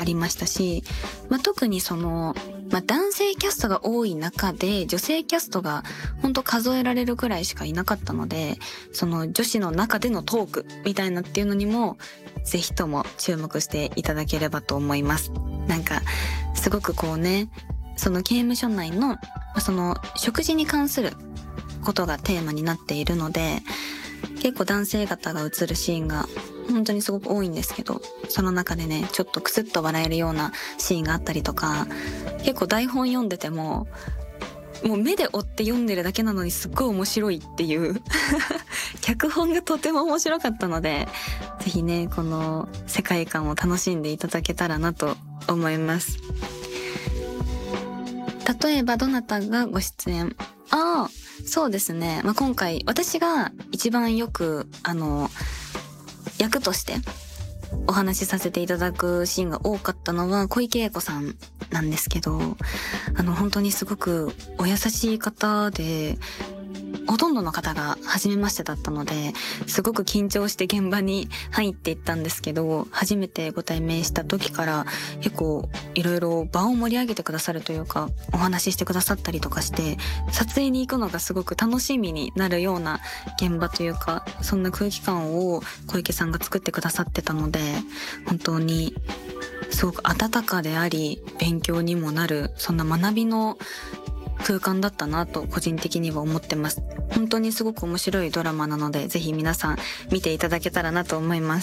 りましたし、特に男性キャストが多い中で女性キャストがほんと数えられるくらいしかいなかったので、女子の中でのトークみたいなっていうのにもぜひとも注目していただければと思います。すごく刑務所内の食事に関することがテーマになっているので、結構男性方が映るシーンが本当にすごく多いんですけど、その中でね、ちょっとクスッと笑えるようなシーンがあったりとか、結構台本読んでてもう目で追って読んでるだけなのにすっごい面白いっていう脚本がとても面白かったので、ぜひね、この世界観を楽しんでいただけたらなと思います。例えばどなたがご出演？そうですね。今回私が一番よく役としてお話しさせていただくシーンが多かったのは小池栄子さんなんですけど、本当にすごくお優しい方で、ほとんどの方が初めましてだったので、すごく緊張して現場に入っていったんですけど、初めてご対面した時から結構いろいろ場を盛り上げてくださるというか、お話ししてくださったりとかして、撮影に行くのがすごく楽しみになるような現場というか、そんな空気感を小池さんが作ってくださってたので、本当にすごく温かであり勉強にもなる、そんな学びの空間だったなと個人的には思ってます。本当にすごく面白いドラマなので、ぜひ皆さん見ていただけたらなと思います。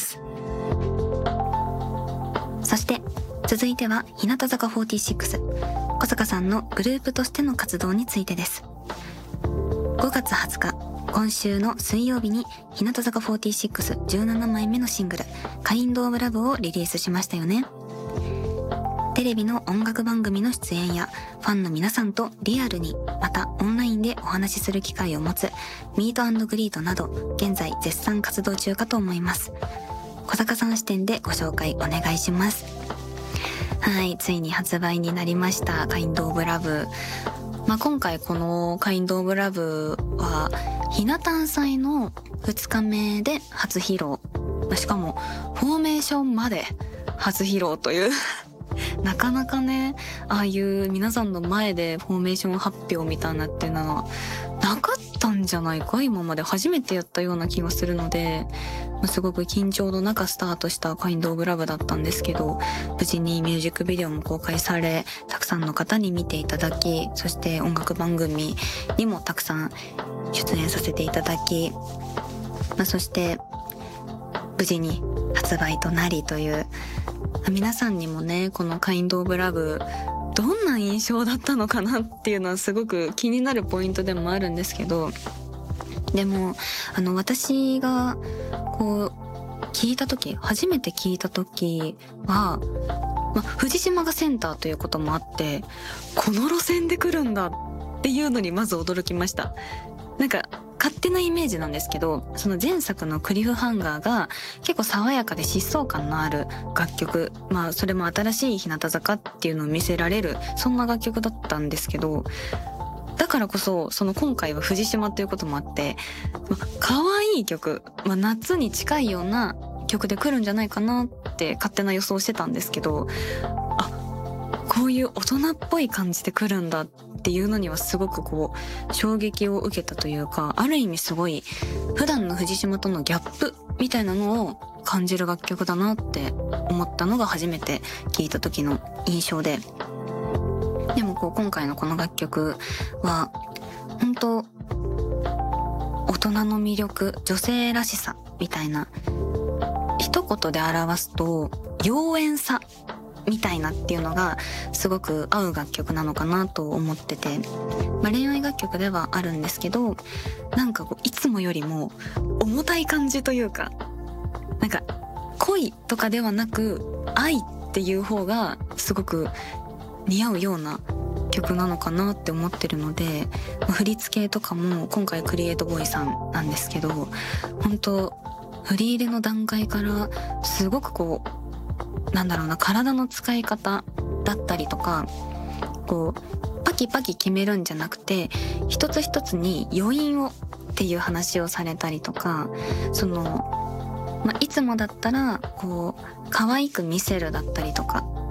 そして続いては日向坂46、小坂さんのグループとしての活動についてです。5月20日、今週の水曜日に日向坂4617枚目のシングル「Kind of Love」をリリースしましたよね。テレビの音楽番組の出演やファンの皆さんとリアルに、またオンラインでお話しする機会を持つミート&グリートなど、現在絶賛活動中かと思います。小坂さん視点でご紹介お願いします。はい、ついに発売になりましたKind of Love。今回このKind of Loveはひな誕祭の2日目で初披露、しかもフォーメーションまで初披露というなかなかね、ああいう皆さんの前でフォーメーション発表みたいなっていうのはなかったんじゃないか、今まで初めてやったような気がするので、すごく緊張の中スタートしたKind of Loveだったんですけど、無事にミュージックビデオも公開され、たくさんの方に見ていただき、そして音楽番組にもたくさん出演させていただき、そして無事に発売となりという、皆さんにもね、このKind of Loveどんな印象だったのかなっていうのはすごく気になるポイントでもあるんですけど、でも私が初めて聞いた時は、藤島がセンターということもあって、この路線で来るんだっていうのにまず驚きました。勝手なイメージなんですけど、その前作のクリフハンガーが結構爽やかで疾走感のある楽曲、それも新しい日向坂っていうのを見せられる、そんな楽曲だったんですけど、だからこそ今回は藤島ということもあって、可愛い曲、夏に近いような曲で来るんじゃないかなって勝手な予想してたんですけど、こういう大人っぽい感じで来るんだっていうのにはすごく衝撃を受けたというか、ある意味すごい普段の藤島とのギャップみたいなのを感じる楽曲だなって思ったのが初めて聴いた時の印象で、でも今回のこの楽曲は本当大人の魅力、女性らしさみたいな、一言で表すと妖艶さみたいなっていうのがすごく合う楽曲なのかなと思ってて、恋愛楽曲ではあるんですけど、いつもよりも重たい感じというか、恋とかではなく愛っていう方がすごく似合うような曲なのかなって思ってるので、振り付けとかも今回クリエイトボーイさんなんですけど、本当振り入れの段階からすごく体の使い方だったりとか、パキパキ決めるんじゃなくて、一つ一つに余韻をっていう話をされたりとか、いつもだったら可愛く見せるだったりとか